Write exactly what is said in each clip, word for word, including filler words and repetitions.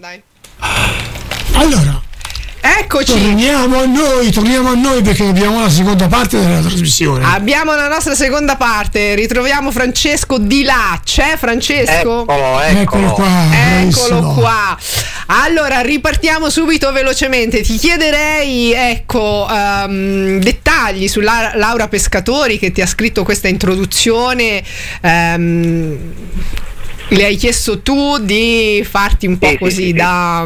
dai. Allora, eccoci. Torniamo a noi, torniamo a noi perché abbiamo la seconda parte della trasmissione. Abbiamo la nostra seconda parte. Ritroviamo Francesco di là. C'è Francesco? Eccolo, eccolo. Eccolo qua. Eccolo bravissimo. qua. Allora, ripartiamo subito velocemente. Ti chiederei, ecco, um, dettagli su La- Laura Pescatori, che ti ha scritto questa introduzione. Um, le hai chiesto tu di farti un po' Sì, così sì, sì, da...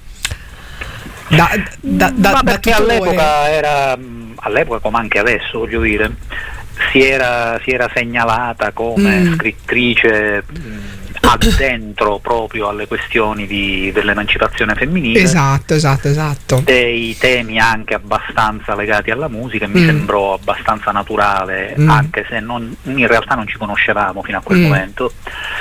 Da, da, da, Ma da perché tutore. all'epoca era, all'epoca come anche adesso, voglio dire, si era, si era segnalata come Mm. scrittrice mh, addentro proprio alle questioni di, dell'emancipazione femminile. Esatto, esatto, esatto. Dei temi anche abbastanza legati alla musica, e mi Mm. sembrò abbastanza naturale, Mm. anche se non, in realtà non ci conoscevamo fino a quel Mm. momento,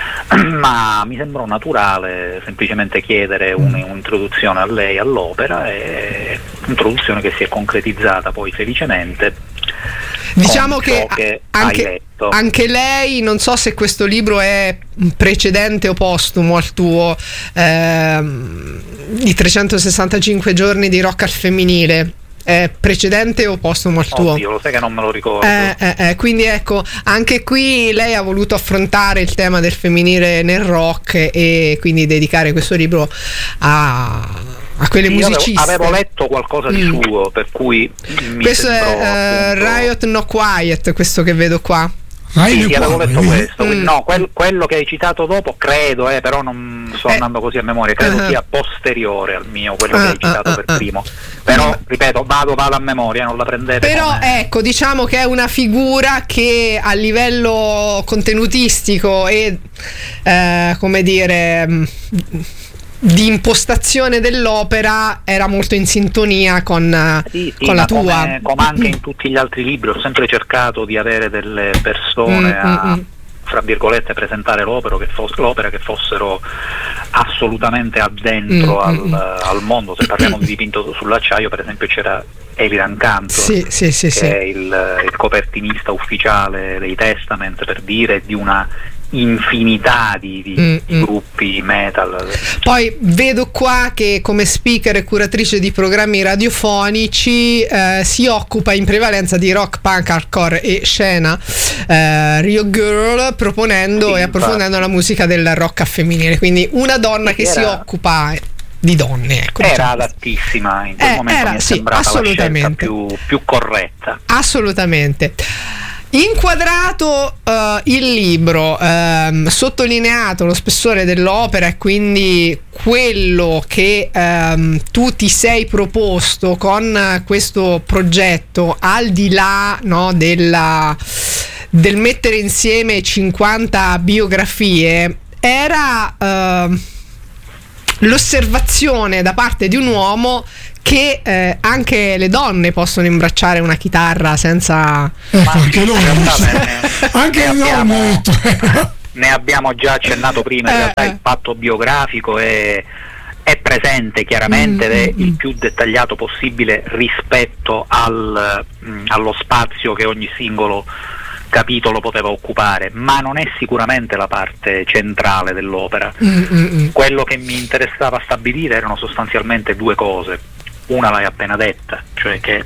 ma mi sembrò naturale semplicemente chiedere un- un'introduzione a lei all'opera, e un'introduzione che si è concretizzata poi felicemente. Diciamo con che, ciò che anche, hai letto. anche lei, non so se questo libro è precedente o postumo al tuo, ehm, i trecentosessantacinque giorni di rock al femminile. È precedente o postumo al tuo? Oddio, lo sai che non me lo ricordo. Eh, eh, eh, quindi ecco, anche qui lei ha voluto affrontare il tema del femminile nel rock e quindi dedicare questo libro a, a quelle Sì, io avevo, musiciste. avevo letto qualcosa di Mm. suo, per cui mi Questo sembrò, è eh, appunto- Riot No Quiet, questo che vedo qua. Vai, Sì, ne sì, qua, avevo letto vai, questo, quindi Mm. no, quel- quello che hai citato dopo credo, eh, però non sto Eh. andando così a memoria, credo Uh-huh. sia posteriore al mio, quello che Ah, hai citato ah, per ah, primo. ah. Però, ripeto, vado, vado a memoria, non la prendete Però come... ecco, diciamo che è una figura che a livello contenutistico e eh, come dire mh, di impostazione dell'opera era molto in sintonia con, eh, Sì, sì, con la ma tua. come, come anche in tutti gli altri libri ho sempre cercato di avere delle persone Mm, a, mm, mm. fra virgolette, presentare l'opera che, fosse, l'opera che fossero assolutamente addentro Mm, al, mm, mm. al mondo. Se parliamo di dipinto sull'acciaio, per esempio, c'era Eliran Cantor, Sì, sì, sì, che sì. è il, il copertinista ufficiale dei Testament, per dire, di una infinità di, di, Mm, di mm. gruppi metal. Poi vedo qua che come speaker e curatrice di programmi radiofonici eh, si occupa in prevalenza di rock, punk, hardcore e scena eh, Rio Girl, proponendo Sì, e approfondendo infatti. la musica del rock femminile. Quindi una donna Sì, che si era- occupa di donne, ecco, Era diciamo. adattissima, in quel Eh, momento era, mi è sì, sembrata la scelta assolutamente. più, più corretta. Assolutamente. Inquadrato eh, il libro, ehm, sottolineato lo spessore dell'opera e quindi quello che ehm, tu ti sei proposto con eh, questo progetto, al di là, no, della, del mettere insieme cinquanta biografie, era ehm, l'osservazione da parte di un uomo che eh, anche le donne possono imbracciare una chitarra senza... Ecco, Ma anche noi, in realtà ne- anche ne noi abbiamo- hanno detto. Ne abbiamo già accennato prima, in Eh, realtà eh. il fatto biografico è, è presente chiaramente ed è Mm, mm, il mm. più dettagliato possibile rispetto al, mh, allo spazio che ogni singolo capitolo poteva occupare, ma non è sicuramente la parte centrale dell'opera. Mm, mm, mm. Quello che mi interessava stabilire erano sostanzialmente due cose. Una l'hai appena detta, cioè che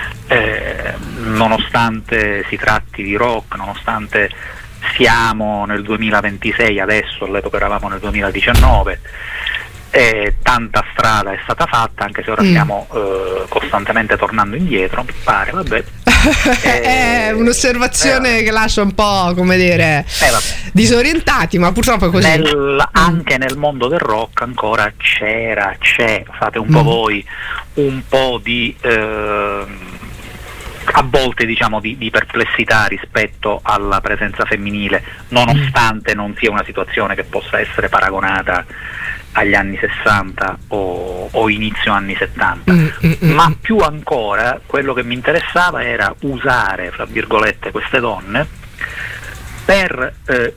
eh, nonostante si tratti di rock, nonostante siamo nel duemilaventisei adesso, all'epoca eravamo nel duemiladiciannove, e tanta strada è stata fatta, anche se ora Mm. stiamo eh, costantemente tornando indietro, mi pare, vabbè. È Eh, un'osservazione eh, che lascia un po', come dire, Eh, vabbè. disorientati, ma purtroppo è così. Nel- anche nel mondo del rock ancora c'era, c'è, fate un po' Mm. voi, un po' di ehm, a volte diciamo di, di perplessità rispetto alla presenza femminile, nonostante non sia una situazione che possa essere paragonata agli anni sessanta o, o inizio anni settanta. Mm, mm, mm, Ma mm. più ancora quello che mi interessava era usare, fra virgolette, queste donne per eh,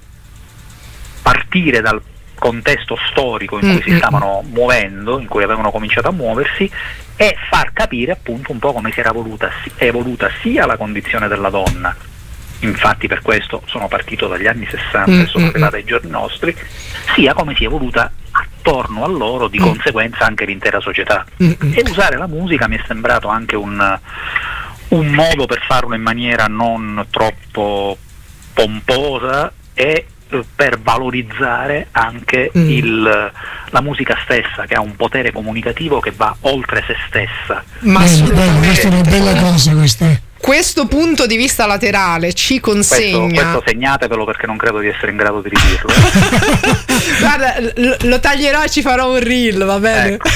partire dal contesto storico in cui Mm, si mm, stavano muovendo, in cui avevano cominciato a muoversi, e far capire appunto un po' come si era evoluta, evoluta sia la condizione della donna. Infatti per questo sono partito dagli anni sessanta Mm, e sono mm, arrivato ai giorni nostri, sia come si è evoluta a attorno a loro di mm. conseguenza anche l'intera società. Mm-mm. E usare la musica mi è sembrato anche un, un modo per farlo in maniera non troppo pomposa e per valorizzare anche mm. il, la musica stessa, che ha un potere comunicativo che va oltre se stessa. Ma bello, bello, questa è una bella cosa, questa. Questo punto di vista laterale ci consegna. Questo, questo segnatevelo, perché non credo di essere in grado di ridirlo. Guarda, lo, lo taglierò e ci farò un reel, va bene? Ecco.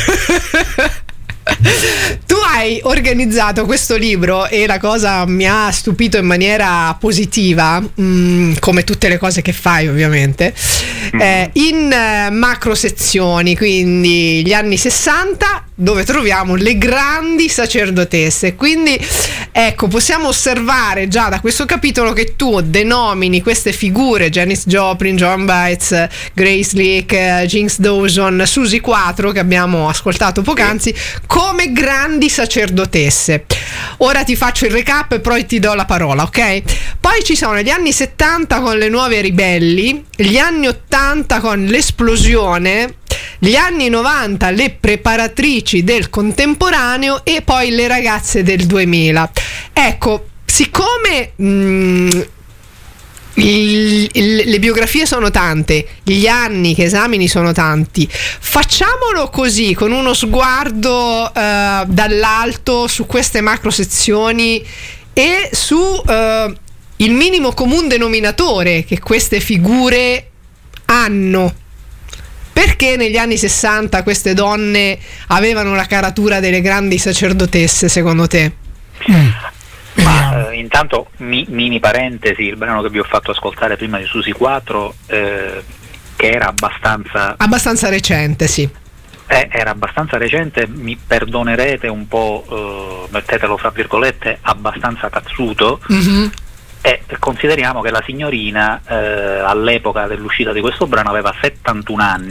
Tu hai organizzato questo libro e la cosa mi ha stupito in maniera positiva, mh, come tutte le cose che fai ovviamente, mm. eh, in eh, macro sezioni, quindi gli anni sessanta, dove troviamo le grandi sacerdotesse. Quindi ecco, possiamo osservare già da questo capitolo che tu denomini queste figure, Janis Joplin, Joan Baez, Grace Leak, Jinx Dawson, Susie quattro, che abbiamo ascoltato poc'anzi, come grandi sacerdotesse. Ora ti faccio il recap e poi ti do la parola, ok? Poi ci sono gli anni settanta con le nuove ribelli, gli anni ottanta con l'esplosione, gli anni novanta le preparatrici del contemporaneo e poi le ragazze del duemila. Ecco, siccome mh, il, il, le biografie sono tante, gli anni che esamini sono tanti, facciamolo così, con uno sguardo uh, dall'alto su queste macro sezioni e su uh, il minimo comune denominatore che queste figure hanno. Perché negli anni sessanta queste donne avevano la caratura delle grandi sacerdotesse, secondo te? Mm. Ma eh, intanto mi, mini parentesi, il brano che vi ho fatto ascoltare prima di Susie quattro, eh, che era abbastanza abbastanza recente, sì. Eh, era abbastanza recente, mi perdonerete un po', eh, mettetelo fra virgolette, abbastanza cazzuto. Mm-hmm. E consideriamo che la signorina eh, all'epoca dell'uscita di questo brano aveva settantuno anni.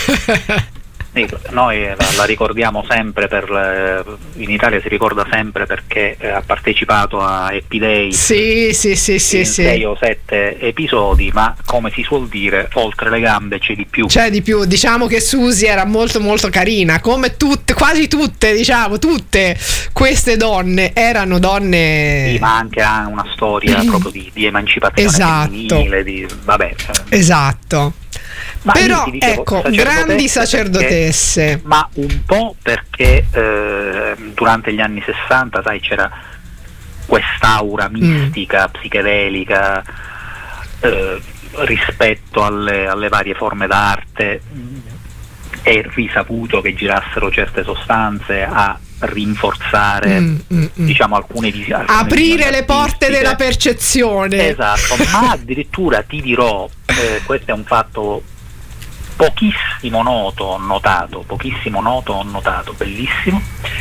Noi la, la ricordiamo sempre per le, in Italia si ricorda sempre perché eh, ha partecipato a Happy Days, sì, sì, sì, sì, in sì. sei o sette episodi, ma come si suol dire, oltre le gambe c'è di più. C'è di più, diciamo che Susie era molto molto carina, come tutte, quasi tutte, diciamo, tutte queste donne erano donne. Sì, ma anche ha una storia proprio di, di emancipazione esatto. femminile, di, vabbè. Esatto. Ma però dicevo, ecco, grandi sacerdotesse, perché, ma un po' perché eh, durante gli anni sessanta, sai, c'era quest'aura mistica, mm. psichedelica eh, rispetto alle, alle varie forme d'arte. È risaputo che girassero certe sostanze a rinforzare mm, mm, diciamo alcune visioni, aprire le porte della percezione. Esatto, ma addirittura ti dirò, eh, questo è un fatto pochissimo noto, ho notato, pochissimo noto, ho notato, bellissimo.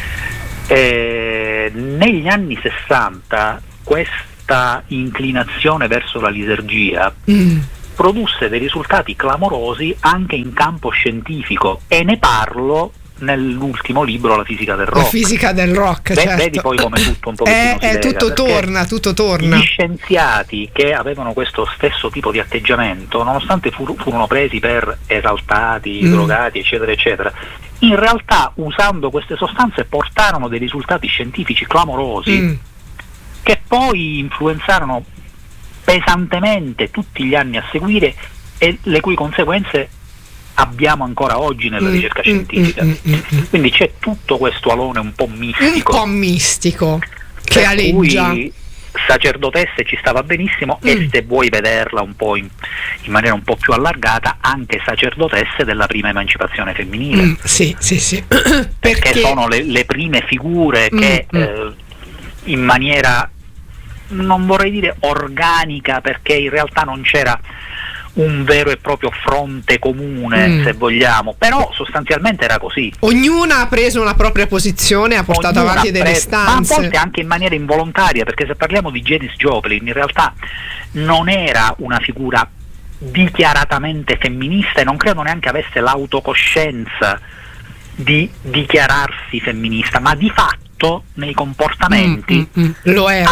Eh, negli anni sessanta questa inclinazione verso la lisergia mm. produsse dei risultati clamorosi anche in campo scientifico, e ne parlo nell'ultimo libro, La fisica del rock. La fisica del rock, Beh, certo. Vedi poi come tutto un pochettino eh, si eh, lega, tutto torna, tutto torna. Gli scienziati che avevano questo stesso tipo di atteggiamento, nonostante fur- furono presi per esaltati, mm. drogati, eccetera, eccetera, in realtà usando queste sostanze portarono dei risultati scientifici clamorosi mm. che poi influenzarono pesantemente tutti gli anni a seguire e le cui conseguenze abbiamo ancora oggi nella ricerca mm, scientifica. Mm, mm, mm, Quindi c'è tutto questo alone un po' mistico. Un po' mistico che aleggia. Cui sacerdotesse ci stava benissimo mm. e se vuoi vederla un po' in, in maniera un po' più allargata, anche sacerdotesse della prima emancipazione femminile. Mm, sì, sì, sì. Perché, Perché sono le, le prime figure mm, che mm. Eh, in maniera, non vorrei dire organica, perché in realtà non c'era un vero e proprio fronte comune, mm. se vogliamo, però sostanzialmente era così. Ognuna ha preso una propria posizione, ha portato Ognuna avanti delle preso, stanze, ma a volte anche in maniera involontaria, perché se parliamo di Janis Joplin, in realtà non era una figura dichiaratamente femminista e non credo neanche avesse l'autocoscienza di dichiararsi femminista, ma di fatto nei comportamenti mm, mm, mm. lo era. Ha,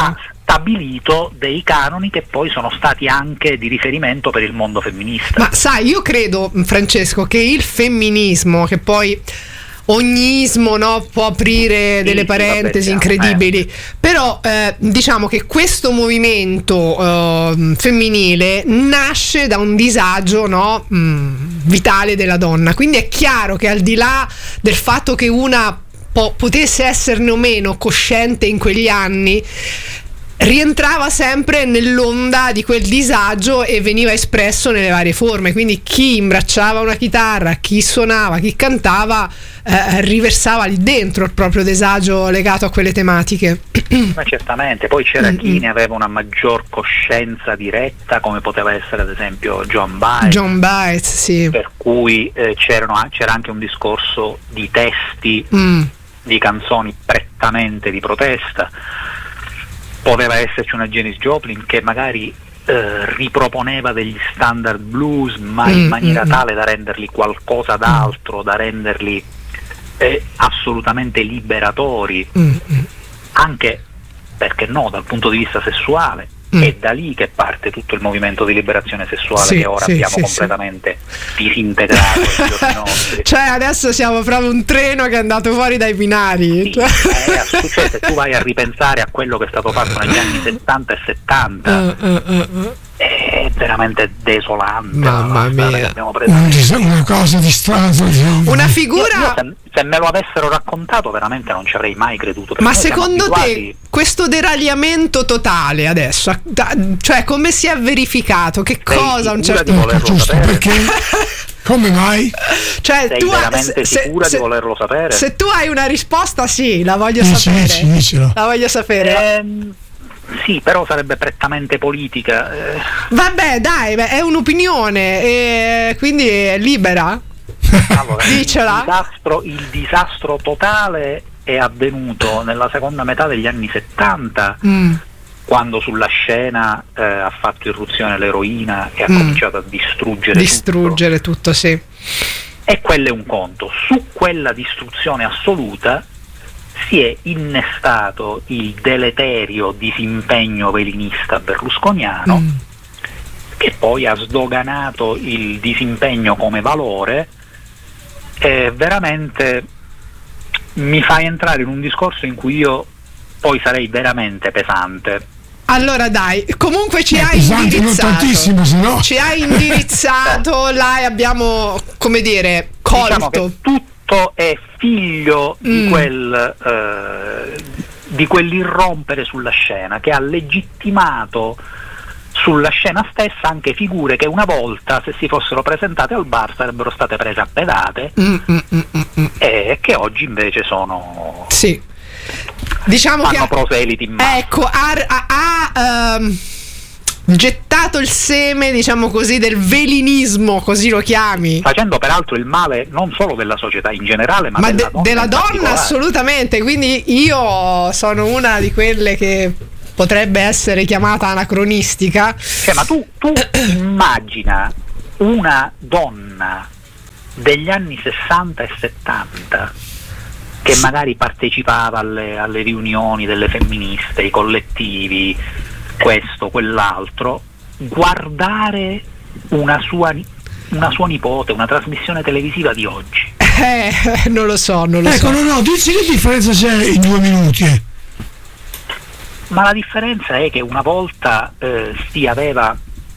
stabilito dei canoni che poi sono stati anche di riferimento per il mondo femminista. Ma sai, io credo, Francesco, che il femminismo, che poi ogni ismo, no, può aprire sì, delle sì, parentesi vabbè, incredibili, eh. però eh, diciamo che questo movimento eh, femminile nasce da un disagio, no, mh, vitale della donna, quindi è chiaro che al di là del fatto che una po- potesse esserne o meno cosciente in quegli anni, rientrava sempre nell'onda di quel disagio e veniva espresso nelle varie forme, quindi chi imbracciava una chitarra, chi suonava, chi cantava eh, riversava lì dentro il proprio disagio legato a quelle tematiche. Ma certamente, poi c'era Mm-mm. chi ne aveva una maggior coscienza diretta, come poteva essere ad esempio Joan Baez, John Baez, sì. per cui eh, c'erano, c'era anche un discorso di testi Mm. di canzoni prettamente di protesta. Poteva esserci una Janis Joplin che magari eh, riproponeva degli standard blues, ma in Mm, maniera mm, tale da renderli qualcosa d'altro, da renderli eh, assolutamente liberatori, Mm, mm. anche, perché no, dal punto di vista sessuale. Mm. È da lì che parte tutto il movimento di liberazione sessuale, Sì, che ora sì, abbiamo sì, completamente disintegrato ai giorni nostri. Cioè adesso siamo proprio un treno che è andato fuori dai binari. Sì, Cioè- è assurdo, cioè, se tu vai a ripensare a quello che è stato fatto negli anni settanta e settanta, Uh, uh, uh, uh. è veramente desolante. Mamma la strada mia. che abbiamo preso. Un dis- una cosa di strano, diciamo. Una Io- figura. io se, se me lo avessero raccontato veramente non ci avrei mai creduto. perché Ma noi siamo secondo abituati- te questo deragliamento totale adesso, da- cioè come si è verificato? Che Sei cosa a un sicura certo di Ecco, volerlo giusto, sapere? perché? Come mai? Cioè Sei tu hai- veramente se- sicura se- di volerlo sapere? Se tu hai una risposta, sì, la voglio Dici, sapere. dici, dicelo. La voglio sapere. Ehm, sì, però sarebbe prettamente politica. eh. Vabbè, dai, beh, è un'opinione, e quindi è libera. Allora, Dicela. Il disastro, il disastro totale è avvenuto nella seconda metà degli anni settanta, Mm. quando sulla scena eh, ha fatto irruzione l'eroina e ha Mm. cominciato a distruggere, Distruggere tutto, sì. tutto. E quello è un conto. Su quella distruzione assoluta si è innestato il deleterio disimpegno velinista berlusconiano, Mm. che poi ha sdoganato il disimpegno come valore. E veramente mi fa entrare in un discorso in cui io poi sarei veramente pesante. Allora dai, comunque ci Eh, hai pesante, non indirizzato. tantissimo, se no. Ci hai indirizzato, là e abbiamo, come dire, colto. Diciamo che tutto è figlio di Mm. quel eh, di quell'irrompere sulla scena che ha legittimato sulla scena stessa anche figure che una volta, se si fossero presentate al bar, sarebbero state prese a pedate, Mm, mm, mm, mm, mm. e che oggi invece sono Sì. Diciamo che fanno ha- proseliti in massa. ecco, ha, ha- ha, ehm, gettato il seme, diciamo così, del velinismo, così lo chiami. Facendo peraltro il male non solo della società in generale, ma, Ma della de- donna, della in donna particolare. assolutamente, quindi io sono una di quelle che potrebbe essere chiamata anacronistica. Cioè, ma tu, tu immagina una donna degli anni sessanta e settanta che magari partecipava alle, alle riunioni delle femministe, i collettivi, questo, quell'altro, guardare una sua, una sua nipote, una trasmissione televisiva di oggi. Eh, non lo so, non lo Ecco, so. no, no, dici che differenza c'è in due minuti? eh? Ma la differenza è che una volta eh, si aveva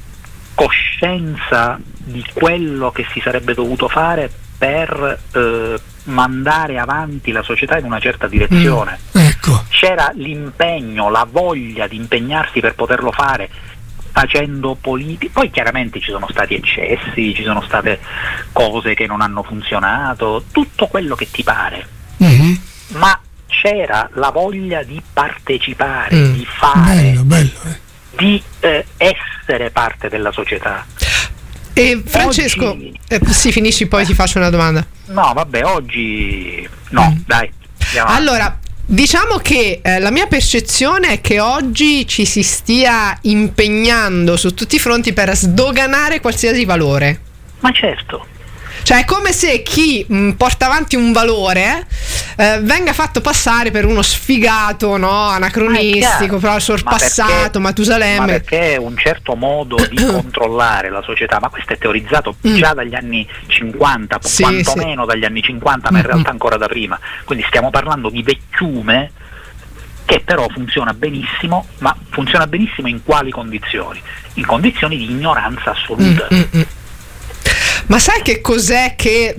coscienza di quello che si sarebbe dovuto fare per eh, mandare avanti la società in una certa direzione. Ecco. C'era l'impegno, la voglia di impegnarsi per poterlo fare facendo politica. Poi chiaramente ci sono stati eccessi, ci sono state cose che non hanno funzionato, tutto quello che ti pare, Mhm. ma c'era la voglia di partecipare, Mm. di fare, Bello, bello. eh. di eh, essere parte della società. E Francesco, Oggi- eh, sì, finisci, poi ti faccio una domanda. No, vabbè, oggi no, Mm. dai. andiamo avanti. Allora, diciamo che eh, la mia percezione è che oggi ci si stia impegnando su tutti i fronti per sdoganare qualsiasi valore. Ma certo. Cioè è come se chi mh, porta avanti un valore eh, venga fatto passare per uno sfigato, no, anacronistico, però sorpassato, ma Matusalemme. Ma perché un certo modo di controllare la società, ma questo è teorizzato Mm. già dagli anni cinquanta, Sì, quantomeno dagli anni cinquanta, ma in realtà ancora da prima. Quindi stiamo parlando di vecchiume che però funziona benissimo, ma funziona benissimo in quali condizioni? In condizioni di ignoranza assoluta. Mm, mm, mm. Ma sai che cos'è che,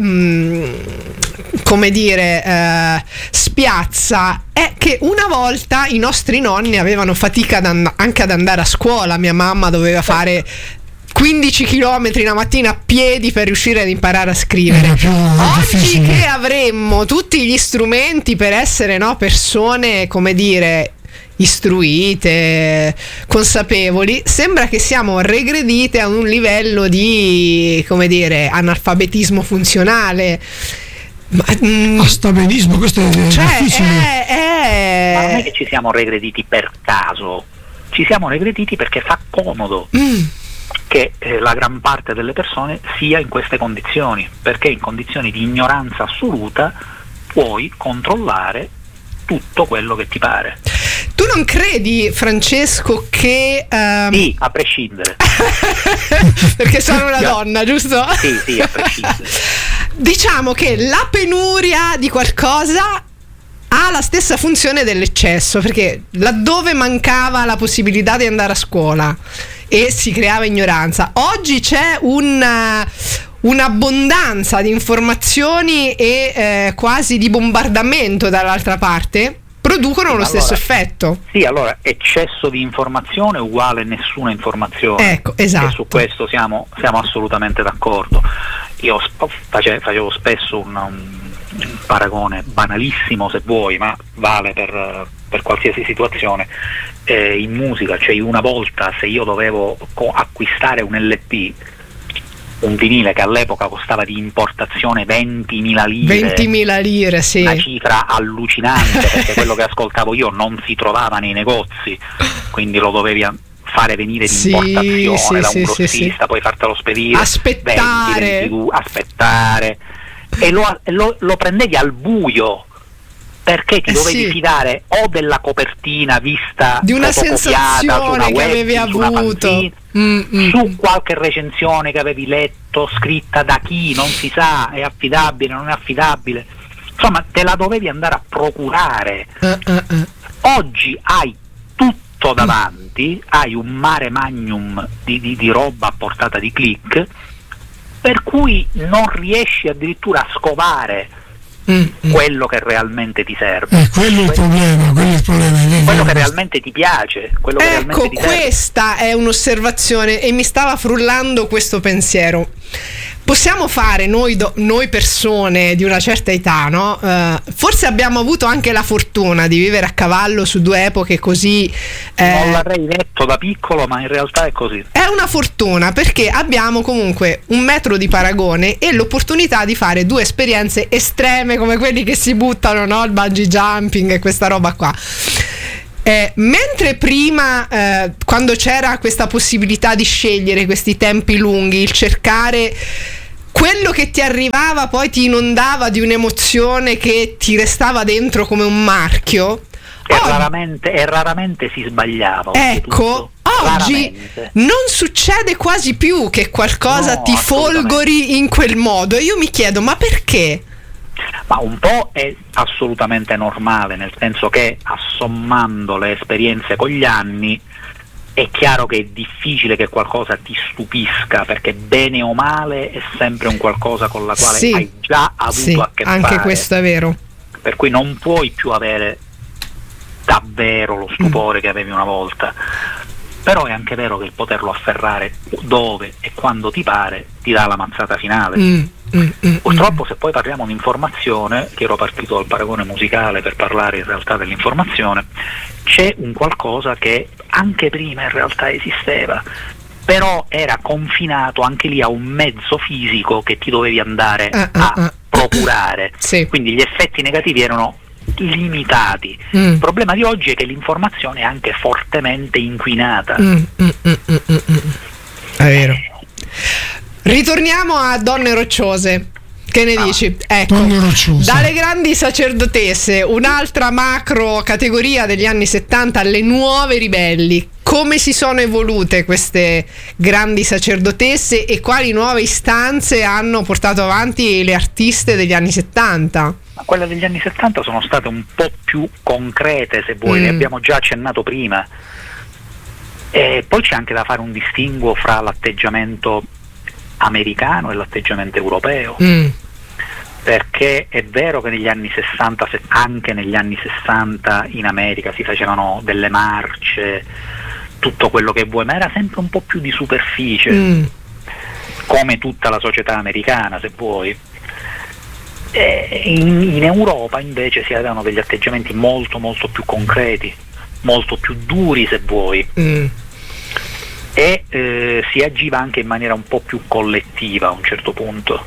mh, come dire, eh, spiazza? È che una volta i nostri nonni avevano fatica ad and- anche ad andare a scuola. Mia mamma doveva fare quindici chilometri la mattina a piedi per riuscire ad imparare a scrivere. Era più Oggi difficile. che avremmo tutti gli strumenti per essere, no, persone, come dire, istruite, consapevoli, sembra che siamo regredite a un livello di, come dire, analfabetismo funzionale. Ma, mm, Ah, sta benissimo, questo è cioè, difficile. è, Ma non è è... che ci siamo regrediti per caso, ci siamo regrediti perché fa comodo Mm, che eh, la gran parte delle persone sia in queste condizioni, perché in condizioni di ignoranza assoluta puoi controllare tutto quello che ti pare. tu non credi, Francesco, che ehm, Sì, a prescindere. perché sono una donna, giusto? Sì, sì, a prescindere. Diciamo che la penuria di qualcosa ha la stessa funzione dell'eccesso, perché laddove mancava la possibilità di andare a scuola e si creava ignoranza, oggi c'è un, un'abbondanza di informazioni e eh, quasi di bombardamento dall'altra parte, producono lo Allora, stesso effetto. Sì, allora eccesso di informazione uguale nessuna informazione. Ecco, esatto. E su questo siamo, siamo assolutamente d'accordo. Io sp- face- facevo spesso un, un paragone banalissimo, se vuoi, ma vale per, per qualsiasi situazione. Eh, in musica, cioè una volta se io dovevo co- acquistare un L P, un vinile che all'epoca costava di importazione ventimila lire, ventimila lire, sì. una cifra allucinante, perché quello che ascoltavo io non si trovava nei negozi, quindi lo dovevi a- fare venire di Sì, importazione sì, da sì, un sì, grossista, sì. poi fartelo spedire, Aspettare. venti, ventidue, aspettare, e lo, lo, lo prendevi al buio, perché ti Eh dovevi sì. fidare o della copertina vista Di una fotocopiata su una sensazione che web, avevi su una avuto. fanzine, Mm, mm, su mm. qualche recensione che avevi letto, scritta da chi, non si sa, è affidabile, non è affidabile, insomma te la dovevi andare a procurare. Eh, eh, eh. Oggi hai tutto davanti, hai un mare magnum di, di, di roba a portata di click, per cui non riesci addirittura a scovare Mm, mm. quello che realmente ti serve, Eh, quello è il problema, quello è il problema. è vero. quello che realmente ti piace, quello che Ecco, realmente ti serve. questa è un'osservazione e mi stava frullando questo pensiero. Possiamo fare noi, do- noi persone di una certa età, no? Eh, forse abbiamo avuto anche la fortuna di vivere a cavallo su due epoche così. eh, Non l'avrei detto da piccolo, ma in realtà è così. È una fortuna perché abbiamo comunque un metro di paragone e l'opportunità di fare due esperienze estreme come quelli che si buttano, no? Il bungee jumping e questa roba qua. Eh, mentre prima, eh, quando c'era questa possibilità di scegliere questi tempi lunghi, il cercare quello che ti arrivava poi ti inondava di un'emozione che ti restava dentro come un marchio. E, Oggi- raramente, e raramente si sbagliava. Ecco, oltretutto. oggi Raramente. non succede quasi più che qualcosa No, ti assolutamente. folgori in quel modo. E io mi chiedo, ma perché? Ma un po' è assolutamente normale, nel senso che assommando le esperienze con gli anni è chiaro che è difficile che qualcosa ti stupisca, perché bene o male è sempre un qualcosa con la quale Sì, hai già avuto sì, a che anche fare, questo è vero. per cui non puoi più avere davvero lo stupore che avevi una volta. Però è anche vero che il poterlo afferrare dove e quando ti pare ti dà la mazzata finale. Mm, mm, mm, Purtroppo, se poi parliamo di informazione, che ero partito dal paragone musicale per parlare in realtà dell'informazione, c'è un qualcosa che anche prima in realtà esisteva, però era confinato anche lì a un mezzo fisico che ti dovevi andare Ah, ah, a ah. procurare. Sì. Quindi gli effetti negativi erano limitati. Mm. Il problema di oggi è che l'informazione è anche fortemente inquinata. Mm, mm, mm, mm, mm, mm. È vero. Ritorniamo a Donne Rocciose. Che ne Ah. dici? Ecco, Tonno roccioso. dalle grandi sacerdotesse, un'altra macro categoria degli anni settanta, alle nuove ribelli. Come si sono evolute queste grandi sacerdotesse e quali nuove istanze hanno portato avanti le artiste degli anni settanta? Ma quelle degli anni settanta sono state un po' più concrete, se vuoi, Mm. le abbiamo già accennato prima. E poi c'è anche da fare un distinguo fra l'atteggiamento americano e l'atteggiamento europeo, Mm. perché è vero che negli anni sessanta, se- anche negli anni sessanta in America si facevano delle marce, tutto quello che vuoi, ma era sempre un po' più di superficie, Mm. come tutta la società americana, se vuoi. E in, in Europa invece si avevano degli atteggiamenti molto molto più concreti, molto più duri, se vuoi, Mm. e eh, si agiva anche in maniera un po' più collettiva a un certo punto.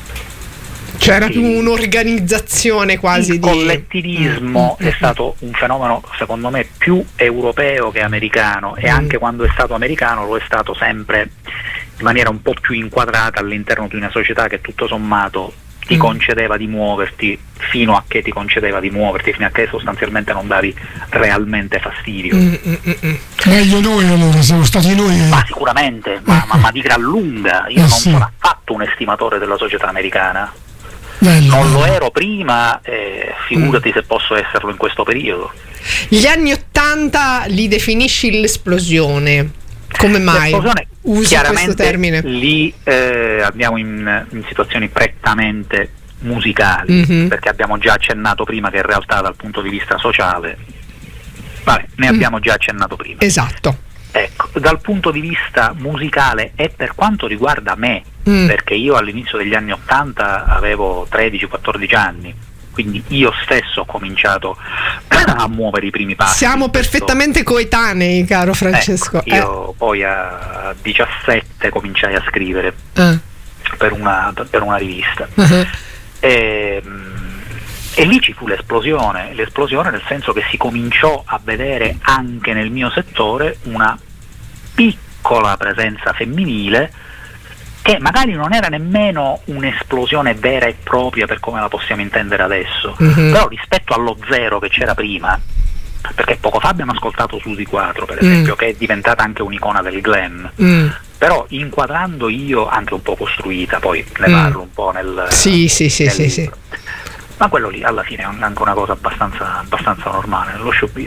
C'era Sì. più un'organizzazione quasi Il di collettivismo Mm, mm, è stato un fenomeno secondo me più europeo che americano, e Mm. anche quando è stato americano lo è stato sempre in maniera un po' più inquadrata all'interno di una società che tutto sommato ti Mm. concedeva di muoverti fino a che ti concedeva di muoverti, fino a che sostanzialmente non davi realmente fastidio. mm, mm, mm, mm. Meglio noi allora, siamo stati noi. eh. Ma sicuramente, ma, ma- ma di gran lunga. Io Eh non sì. sono affatto un estimatore della società americana. Bello, Non lo bello. ero prima, eh, figurati se posso esserlo in questo periodo. Gli anni ottanta li definisci l'esplosione. Come mai L'esplosione, usi chiaramente questo termine? lì eh, andiamo in, in situazioni prettamente musicali, Mhm. perché abbiamo già accennato prima che in realtà dal punto di vista sociale, vabbè, ne Mm. abbiamo già accennato prima. Esatto. Ecco, dal punto di vista musicale e per quanto riguarda me, Mm. perché io all'inizio degli anni ottanta avevo tredici quattordici anni, quindi io stesso ho cominciato a muovere i primi passi. Siamo in questo- perfettamente coetanei, caro Francesco. Ecco, io poi a diciassette cominciai a scrivere Eh. Eh. per una, per una rivista. Uh-huh. E, e lì ci fu l'esplosione, l'esplosione nel senso che si cominciò a vedere anche nel mio settore una piccola presenza femminile che magari non era nemmeno un'esplosione vera e propria per come la possiamo intendere adesso, Mhm. però rispetto allo zero che c'era prima, perché poco fa abbiamo ascoltato Susi quattro per esempio, Mm. che è diventata anche un'icona del glam, Mm. però inquadrando io, anche un po' costruita, poi ne Mm. parlo un po' nel Sì, sì, sì, nel sì, sì. libro. Ma quello lì alla fine è un- anche una cosa abbastanza, abbastanza normale nello showbiz.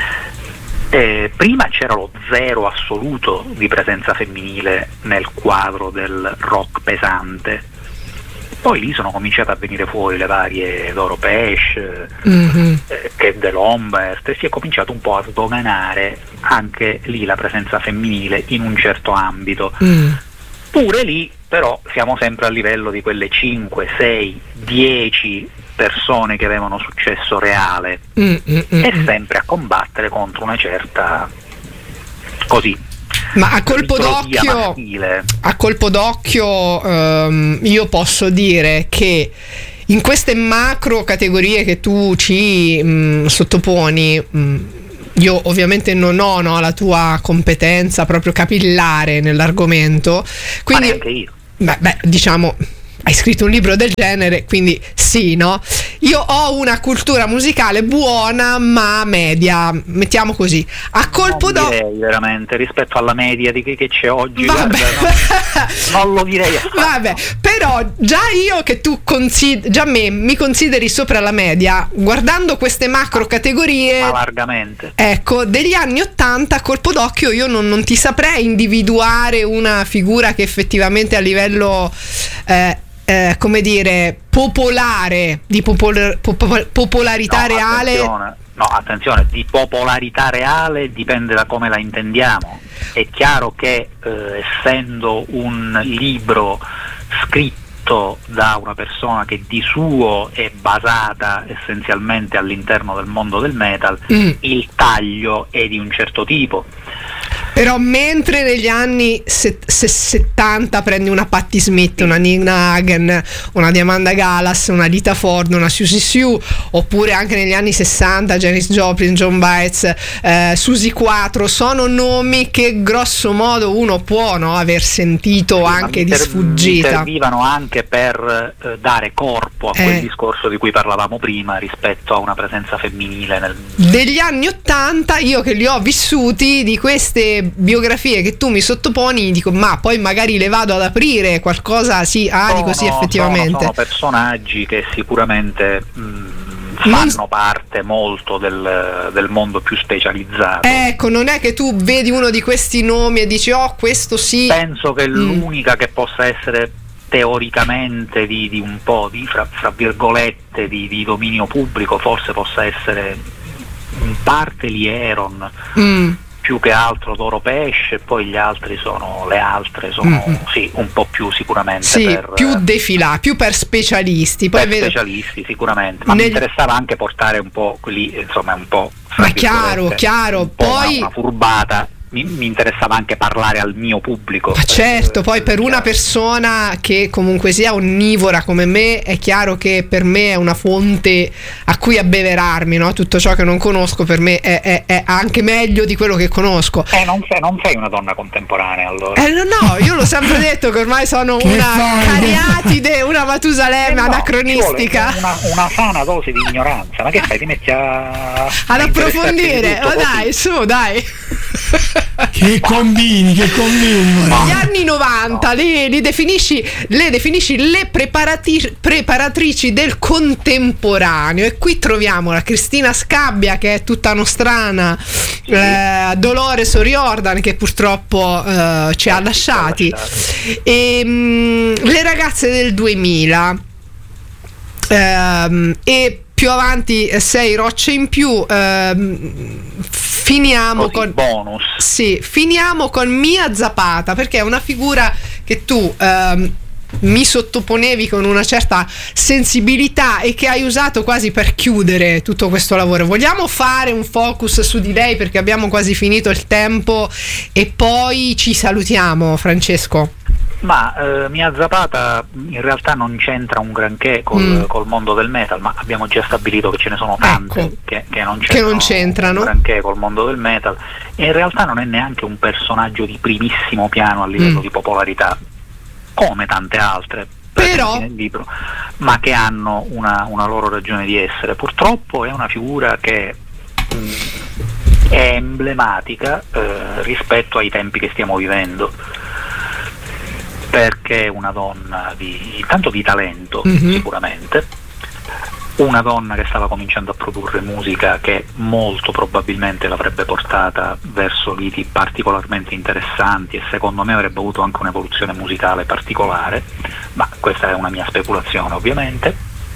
Eh, prima c'era lo zero assoluto di presenza femminile nel quadro del rock pesante, poi lì sono cominciate a venire fuori le varie Doro Pesh, Mhm. eh, che De Lombert, e si è cominciato un po' a sdoganare anche lì la presenza femminile in un certo ambito. Mm. Pure lì però siamo sempre a livello di quelle cinque, sei, dieci persone che avevano successo reale, Mm, mm, mm, e mm. sempre a combattere contro una certa, così, Ma a colpo mitologia d'occhio, maschile. a colpo d'occhio ehm, io posso dire che in queste macro categorie che tu ci mh, sottoponi, mh, io ovviamente non ho no, la tua competenza proprio capillare nell'argomento, Ma quindi neanche io. beh, beh, diciamo, hai scritto un libro del genere, quindi sì, no? Io ho una cultura musicale buona ma media, mettiamo così. A colpo non d'occhio... direi veramente rispetto alla media di che, che c'è oggi, Vabbè. guarda, no, non lo direi affatto. Vabbè, però già io che tu consideri, già me mi consideri sopra la media, guardando queste macro categorie, Ma largamente. ecco, degli anni ottanta a colpo d'occhio io non, non ti saprei individuare una figura che effettivamente a livello eh, eh, come dire popolare, di popol- popol- popolarità No, reale. attenzione, no, attenzione, di popolarità reale dipende da come la intendiamo. È chiaro che eh, essendo un libro scritto da una persona che di suo è basata essenzialmente all'interno del mondo del metal, Mm. il taglio è di un certo tipo. Però mentre negli anni se- se- settanta prendi una Patti Smith, una Nina Hagen, una Diamanda Galas, una Lita Ford, una Susie Sue, oppure anche negli anni sessanta Janis Joplin, John Baez, eh, Susie Quattro, sono nomi che grosso modo uno può, no, aver sentito, sì, anche di ter- sfuggita. Servivano anche per eh, dare corpo a quel eh. discorso di cui parlavamo prima rispetto a una presenza femminile nel... Degli anni ottanta, io che li ho vissuti, di queste biografie che tu mi sottoponi, dico ma poi magari le vado ad aprire, qualcosa sì, ah, sono, dico sì, effettivamente sono, sono personaggi che sicuramente mh, fanno non... parte molto del, del mondo più specializzato. Ecco, non è che tu vedi uno di questi nomi e dici oh questo sì. Penso che mm. l'unica che possa essere teoricamente di, di un po' di fra, fra virgolette di, di dominio pubblico forse possa essere in parte l'Ieron, mm. più che altro Doro Pesce, poi gli altri sono le altre sono mm-hmm. sì, un po' più sicuramente sì, per più defilati, più per specialisti. Poi per vedo... specialisti sicuramente, ma Nel... mi interessava anche portare un po' lì, insomma un po'. Ma chiaro, chiaro, poi una, una furbata. Mi, mi interessava anche parlare al mio pubblico. Ma certo, poi per una persona che comunque sia onnivora come me, è chiaro che per me è una fonte a cui abbeverarmi, no? Tutto ciò che non conosco per me è, è, è anche meglio di quello che conosco. Eh, non sei, non sei una donna contemporanea allora. Eh, no, no, io l'ho sempre detto che ormai sono che una fai? Cariatide, una Matusalemme eh no, anacronistica. Una, una sana dose di ignoranza, ma che fai? Ti metti a ad approfondire, ma dai, su, dai. Che combini, che combini. Gli anni novanta, no. li, li definisci, le definisci le preparati, preparatrici del contemporaneo, e qui troviamo la Cristina Scabbia, che è tutta nostrana, sì. eh, Dolores O'Riordan, che purtroppo eh, ci eh, ha lasciati, e mh, le ragazze del duemila, ehm, e più avanti sei rocce in più. ehm, Finiamo Così, con bonus. Sì, finiamo con Mia Zapata, perché è una figura che tu ehm, mi sottoponevi con una certa sensibilità e che hai usato quasi per chiudere tutto questo lavoro. Vogliamo fare un focus su di lei perché abbiamo quasi finito il tempo e poi ci salutiamo, Francesco? Ma eh, Mia Zapata in realtà non c'entra un granché col, mm. col mondo del metal, ma abbiamo già stabilito che ce ne sono tante, ecco, che, che, non che non c'entrano un granché col mondo del metal, e in realtà non è neanche un personaggio di primissimo piano a livello mm. di popolarità, come tante altre però nel libro, ma che hanno una, una loro ragione di essere. Purtroppo è una figura che mh, è emblematica eh, rispetto ai tempi che stiamo vivendo, perché è una donna di tanto di talento, mm-hmm. sicuramente, una donna che stava cominciando a produrre musica che molto probabilmente l'avrebbe portata verso liti particolarmente interessanti, e secondo me avrebbe avuto anche un'evoluzione musicale particolare, ma questa è una mia speculazione ovviamente,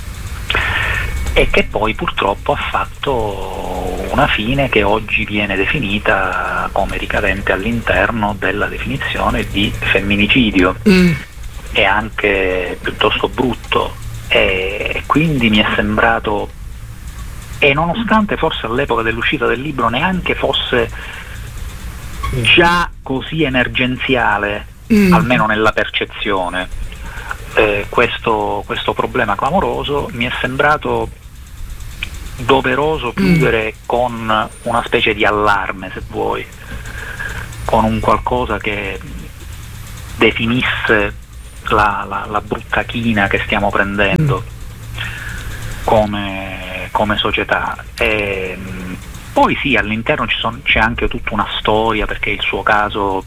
e che poi purtroppo ha fatto una fine che oggi viene definita come ricadente all'interno della definizione di femminicidio. Mm. È anche piuttosto brutto, e quindi mi è sembrato, e nonostante forse all'epoca dell'uscita del libro neanche fosse già così emergenziale, mm. almeno nella percezione, eh, questo, questo problema clamoroso, mi è sembrato doveroso chiudere mm. con una specie di allarme, se vuoi, con un qualcosa che definisse la, la, la brutta china che stiamo prendendo mm. come, come società. E poi sì, all'interno ci son, c'è anche tutta una storia, perché il suo caso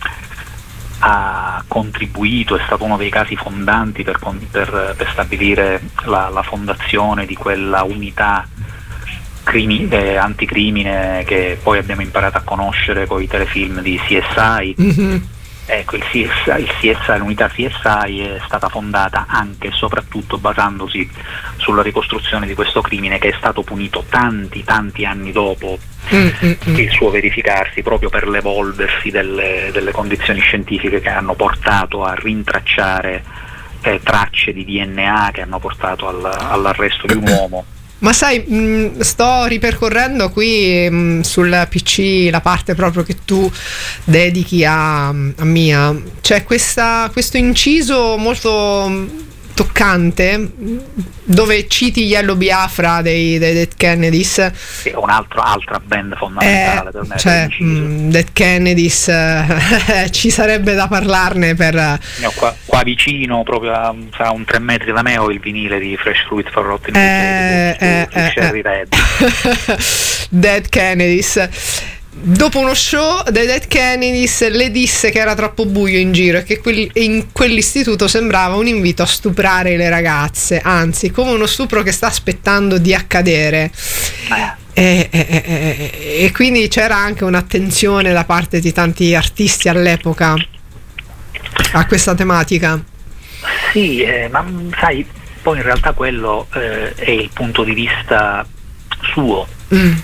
ha contribuito, è stato uno dei casi fondanti per, per, per stabilire la, la fondazione di quella unità crimi, eh, anticrimine che poi abbiamo imparato a conoscere con i telefilm di C S I. Mm-hmm. Ecco, il C S I, il C S I, l'unità C S I è stata fondata anche e soprattutto basandosi sulla ricostruzione di questo crimine, che è stato punito tanti tanti anni dopo Mm-mm. il suo verificarsi, proprio per l'evolversi delle, delle condizioni scientifiche che hanno portato a rintracciare eh, tracce di D N A che hanno portato al, all'arresto di un uomo Ma sai, mh, sto ripercorrendo qui mh, sul P C la parte proprio che tu dedichi a, a Mia. C'è questa, questo inciso molto mh, toccante dove citi Yellow Biafra dei, dei Dead Kennedys. Sì, un'altra altra band fondamentale eh, per me. Cioè, mh, Dead Kennedys, eh, ci sarebbe da parlarne per... No, qua, qua vicino, proprio a, a un tre metri da me, ho il vinile di Fresh Fruit for Rotten eh, su, eh, su eh, Cherry eh. Red. Dead Kennedys. Dopo uno show dei Dead Kennedys le disse che era troppo buio in giro e che quel, in quell'istituto sembrava un invito a stuprare le ragazze, anzi come uno stupro che sta aspettando di accadere. E, e, e, e quindi c'era anche un'attenzione da parte di tanti artisti all'epoca a questa tematica. Sì, eh, ma sai, poi in realtà quello eh, è il punto di vista suo. Mm.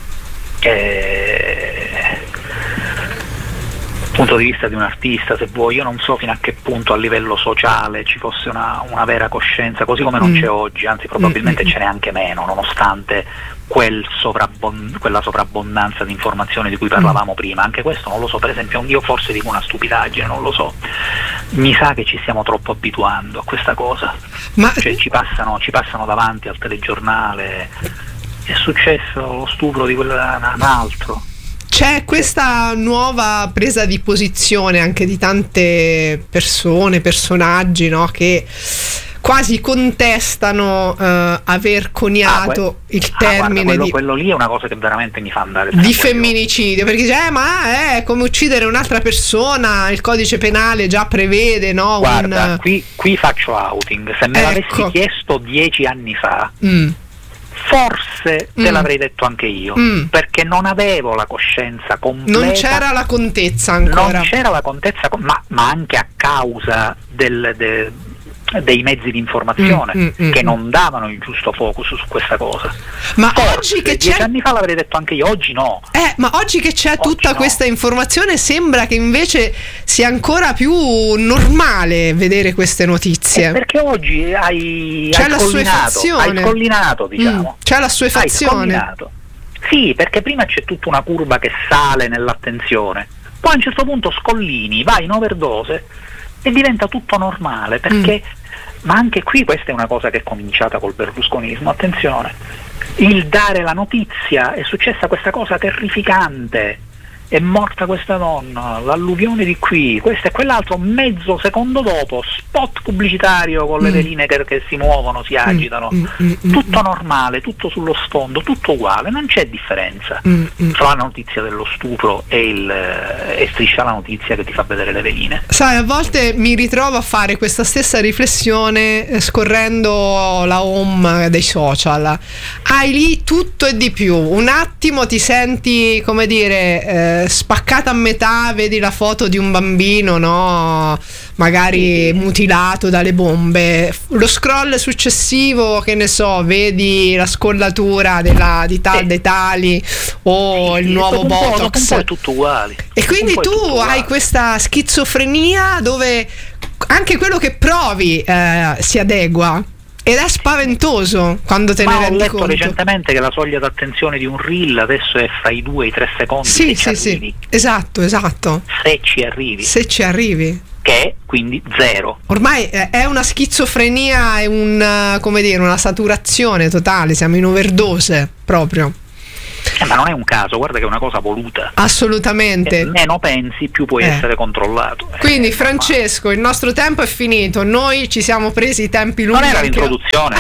Eh, punto di vista di un artista, se vuoi. Io non so fino a che punto a livello sociale ci fosse una, una vera coscienza, così come non mm. c'è oggi, anzi probabilmente mm. ce n'è anche meno, nonostante quel sovrabbon- quella sovrabbondanza di informazioni di cui parlavamo mm. prima. Anche questo non lo so, per esempio io forse dico una stupidaggine, non lo so, mi sa che ci stiamo troppo abituando a questa cosa. Ma... cioè ci passano, ci passano davanti al telegiornale, è successo lo stupro di quell'altro altro. C'è questa nuova presa di posizione anche di tante persone, personaggi, no, che quasi contestano uh, aver coniato ah, que- il ah, termine guarda, quello, di quello lì è una cosa che veramente mi fa andare di femminicidio, perché dice eh, ma è come uccidere un'altra persona, il codice penale già prevede, no? Guarda, un... qui, qui faccio outing, se me ecco. l'avessi chiesto dieci anni fa mm. forse te mm. l'avrei detto anche io, mm. perché non avevo la coscienza completa, non c'era la contezza ancora, non c'era la contezza, ma, ma anche a causa del, del dei mezzi di informazione mm, mm, che mm. non davano il giusto focus su questa cosa. Ma forse oggi che dieci c'è anni fa l'avrei detto anche io, oggi no. Eh, ma oggi che c'è oggi tutta no. questa informazione sembra che invece sia ancora più normale vedere queste notizie. Eh, perché oggi hai, c'è hai la scollinato, hai scollinato, diciamo. Mm, c'è la suefazione. Sì, perché prima c'è tutta una curva che sale nell'attenzione, poi a un certo punto scollini, vai in overdose e diventa tutto normale, perché mm. ma anche qui questa è una cosa che è cominciata col berlusconismo, attenzione, il dare la notizia, è successa questa cosa terrificante, è morta questa donna, l'alluvione di qui, questo e quell'altro, mezzo secondo dopo spot pubblicitario con le mm. veline che, che si muovono, si agitano, mm, mm, mm, tutto normale, tutto sullo sfondo, tutto uguale, non c'è differenza mm, mm. tra la notizia dello stupro e, il, e Striscia la notizia che ti fa vedere le veline. Sai, a volte mi ritrovo a fare questa stessa riflessione eh, scorrendo la home dei social. Hai lì tutto e di più, un attimo ti senti, come dire, eh, spaccata a metà, vedi la foto di un bambino, no, magari sì. mutilato dalle bombe, lo scroll successivo, che ne so, vedi la scollatura della, di tal, sì. dei tali o sì, il sì, nuovo Botox, un po' è tutto uguale. E quindi tu hai questa schizofrenia dove anche quello che provi eh, si adegua. Ed è spaventoso quando te Ma ne rendi ho letto conto. Recentemente che la soglia d'attenzione di un reel adesso è fra i due e i tre secondi. Sì, se sì, ci arrivi. sì. Esatto, esatto. Se ci arrivi. Se ci arrivi. Che è quindi zero. Ormai è una schizofrenia, è un, come dire, una saturazione totale, siamo in overdose proprio. Eh, ma non è un caso, guarda che è una cosa voluta. Assolutamente. E meno pensi, più puoi eh. essere controllato. Quindi, eh, Francesco, il nostro tempo è finito. Noi ci siamo presi i tempi lunghi. Non era l'introduzione.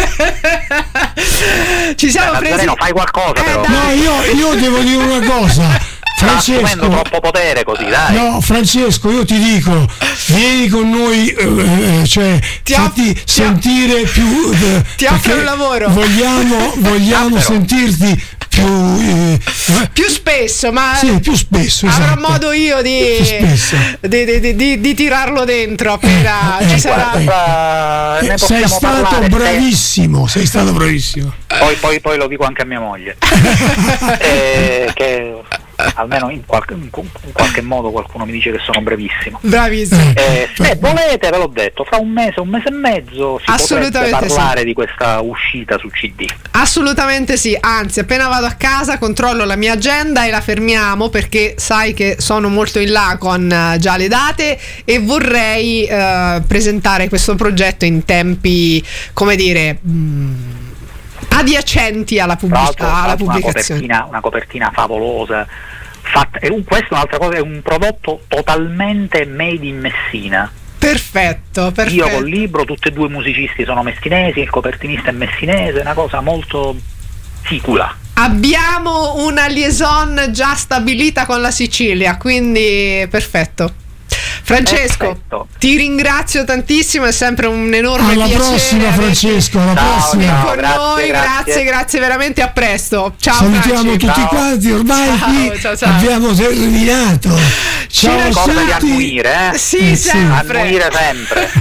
Ci siamo Beh, presi. Nazareno, fai qualcosa, eh, però. No, io, io devo dire una cosa. Francesco, sta assumendo troppo potere così, dai. No, Francesco, io ti dico, vieni con noi, eh, cioè ti fatti off- sentire più. Eh, ti offro un lavoro. Vogliamo, vogliamo ah, sentirti più eh, più spesso, ma sì, più spesso, avrò esatto. modo io di di, di, di, di, di tirarlo dentro appena eh, ci eh, sarà. Guarda, ne sei stato parlare, bravissimo, sei stato bravissimo. Poi, poi, poi lo dico anche a mia moglie. eh, che almeno in qualche, in qualche modo qualcuno mi dice che sono brevissimo. Bravissimo. Eh, se volete, ve l'ho detto, fra un mese, un mese e mezzo si potrebbe parlare sì. di questa uscita su C D. Assolutamente sì, anzi appena vado a casa controllo la mia agenda e la fermiamo, perché sai che sono molto in là con uh, già le date e vorrei uh, presentare questo progetto in tempi, come dire, mh, adiacenti alla, pubblica- alla pubblicazione. Una copertina, una copertina favolosa. Fatta, è un, questo è un'altra cosa, è un prodotto totalmente made in Messina. Perfetto, perfetto. Io col libro, tutti e due i musicisti sono messinesi, il copertinista è messinese, una cosa molto sicura. Abbiamo una liaison già stabilita con la Sicilia, quindi perfetto. Francesco, perfetto. Ti ringrazio tantissimo, è sempre un enorme alla piacere. Alla prossima Francesco, alla ciao, prossima. Ciao, con grazie, noi, grazie. grazie, grazie veramente, a presto. Ciao. Salutiamo Franci. tutti ciao. quanti, ormai Ciao, qui ciao, ciao. abbiamo terminato. Ciao a Ricorda di tutti. annuire, eh? Sì, Eh, sempre. Annuire sempre.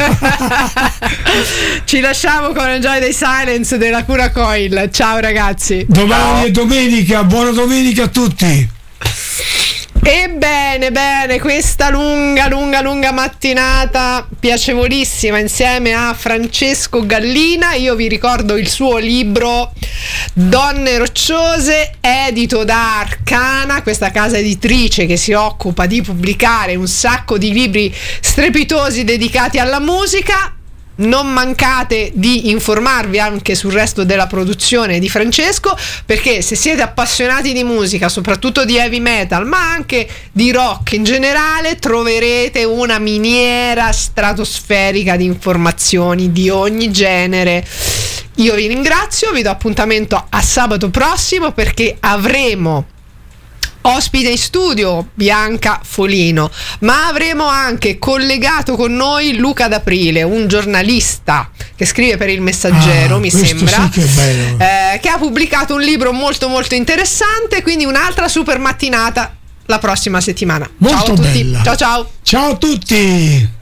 Ci lasciamo con Enjoy the Silence della Cura Coil. Ciao ragazzi. Domani Ciao. è domenica, buona domenica a tutti. Ebbene, bene, questa lunga, lunga, lunga mattinata piacevolissima insieme a Francesco Gallina. Io vi ricordo il suo libro Donne Rocciose, edito da Arcana, questa casa editrice che si occupa di pubblicare un sacco di libri strepitosi dedicati alla musica. Non mancate di informarvi anche sul resto della produzione di Francesco, perché se siete appassionati di musica, soprattutto di heavy metal, ma anche di rock in generale, troverete una miniera stratosferica di informazioni di ogni genere. Io vi ringrazio, vi do appuntamento a sabato prossimo, perché avremo ospite in studio Bianca Folino, ma avremo anche collegato con noi Luca D'Aprile, un giornalista che scrive per Il Messaggero, ah, mi sembra, sì che, è bello. Eh, che ha pubblicato un libro molto molto interessante, quindi un'altra super mattinata la prossima settimana. Molto ciao a tutti. bella. Ciao ciao. Ciao a tutti.